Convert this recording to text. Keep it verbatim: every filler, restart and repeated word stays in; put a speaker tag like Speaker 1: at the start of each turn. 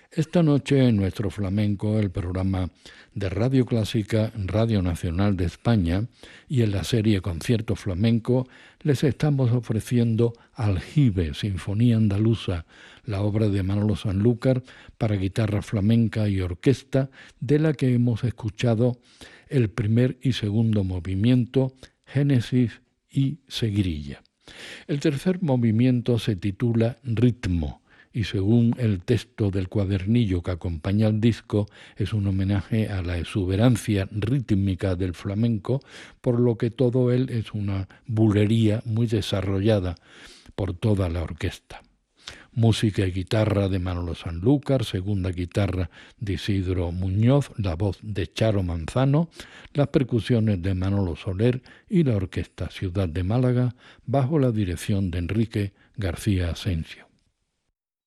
Speaker 1: Esta noche en Nuestro Flamenco, el programa de Radio Clásica, Radio Nacional de España, y en la serie Concierto Flamenco, les estamos ofreciendo Aljibe, Sinfonía Andaluza, la obra de Manolo Sanlúcar para guitarra flamenca y orquesta, de la que hemos escuchado el primer y segundo movimiento, Génesis y Seguirilla. El tercer movimiento se titula Ritmo, y según el texto del cuadernillo que acompaña al disco, es un homenaje a la exuberancia rítmica del flamenco, por lo que todo él es una bulería muy desarrollada por toda la orquesta. Música y guitarra de Manolo Sanlúcar, segunda guitarra de Isidro Muñoz, la voz de Charo Manzano, las percusiones de Manolo Soler y la orquesta Ciudad de Málaga, bajo la dirección de Enrique García Asensio.